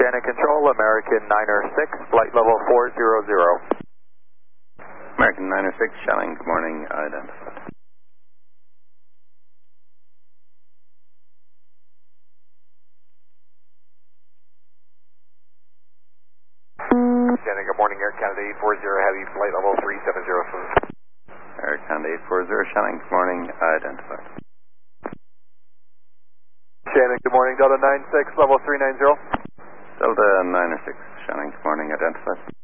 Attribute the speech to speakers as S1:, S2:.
S1: Shannon Control, American 906, flight level 400.
S2: American 906, Shannon, good morning, identified.
S1: Shannon, good morning, Air Canada 840, heavy, flight level 370.
S2: Air Canada 840, Shannon, good morning, identified.
S1: Shannon, good morning, Delta 96, level 390.
S2: Delta 906, Shannon, good morning, identified.